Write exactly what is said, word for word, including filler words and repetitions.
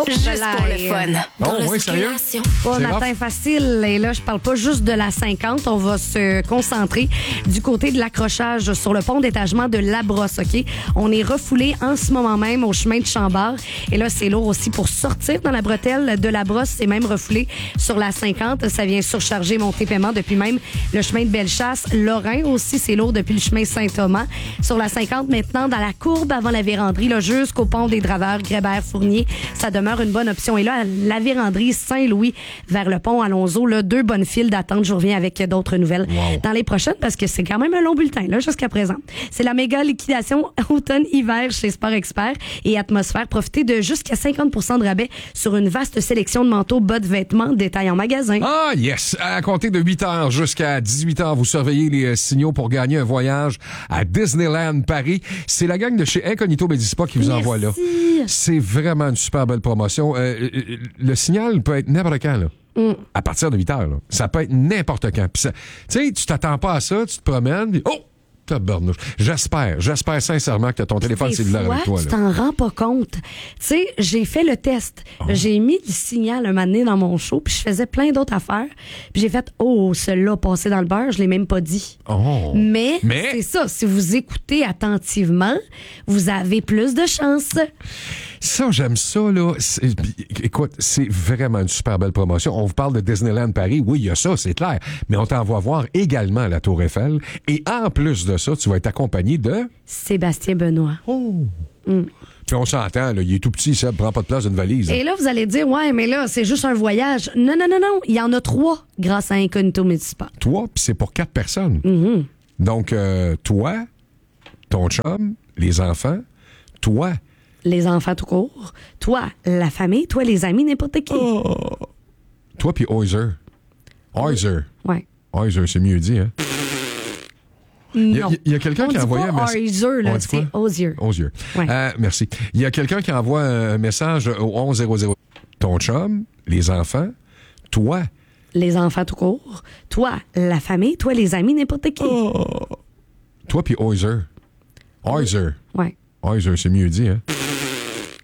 Juste pour le fun. Oh, oui, sérieux? Bon matin facile. Et là, je parle pas juste de la cinquante. On va se concentrer du côté de l'accrochage sur le pont d'étagement de La Brosse, OK? On est refoulé en ce moment même au chemin de Chambord. Et là, c'est lourd aussi pour sortir dans la bretelle de La Brosse. C'est même refoulé sur la cinquante. Ça vient surcharger Monté-Paiement depuis même le chemin de Bellechasse. Lorrain aussi, c'est lourd depuis le chemin Saint-Thomas. Sur la cinquante, maintenant, dans la courbe avant la véranderie, là, jusqu'au pont des Draveurs, Grébert-Fournier, ça demeure une bonne option. Et là, la véranderie Saint-Louis vers le pont Alonso, là, deux bonnes files d'attente. Je reviens avec d'autres nouvelles wow. dans les prochaines parce que c'est quand même un long bulletin là jusqu'à présent. C'est la méga liquidation automne-hiver chez Sport Expert et Atmosphère. Profitez de jusqu'à cinquante pour cent de rabais sur une vaste sélection de manteaux, bottes, vêtements, détails en magasin. Ah yes! À compter de huit heures jusqu'à dix-huit heures, vous surveillez les euh, signaux pour gagner un voyage à Disneyland Paris. C'est la gang de chez Incognito Médispa qui vous Merci. envoie là. C'est vraiment une super belle promotion. Euh, le signal peut être n'importe quand, là. Mm. À partir de huit heures, là. Ça peut être n'importe quand. Tu sais, tu t'attends pas à ça, tu te promènes, puis oh! Tabarnouche. J'espère, j'espère sincèrement que ton téléphone cellulaire avec toi. Tu t'en rends pas compte. Tu sais, j'ai fait le test. Oh. J'ai mis le signal un moment donné dans mon show, puis je faisais plein d'autres affaires. Puis j'ai fait, oh, celui-là passé dans le beurre, je l'ai même pas dit. Oh. Mais, Mais c'est ça, si vous écoutez attentivement, vous avez plus de chance. Ça, j'aime ça, là. C'est, écoute, c'est vraiment une super belle promotion. On vous parle de Disneyland Paris. Oui, il y a ça, c'est clair. Mais on t'envoie voir également la Tour Eiffel. Et en plus de ça, tu vas être accompagné de... Sébastien Benoît. Oh! Mm. Puis on s'entend, là, il est tout petit, ça ne prend pas de place d'une valise. Et là, vous allez dire, ouais, mais là, c'est juste un voyage. Non, non, non, non. Il y en a trois grâce à Incognito Médispa. Trois, puis c'est pour quatre personnes. Mm-hmm. Donc, euh, toi, ton chum, les enfants, toi... Les enfants tout court. Toi, la famille. Toi, les amis, n'importe qui. Oh. Toi puis Oiser. Oiser. Ouais. Oiser, c'est mieux dit, hein? Il y a, il y a quelqu'un on qui a envoyé un message. Oiser, là, c'est Osier. Osier. Ouais. Euh, merci. Il y a quelqu'un qui envoie un message au onze zéro zéro. Ton chum, les enfants, toi. Les enfants tout court. Toi, la famille. Toi, les amis, n'importe qui. Oh. Toi puis Oiser. Oiser. Ouais. Oiser, c'est mieux dit, hein?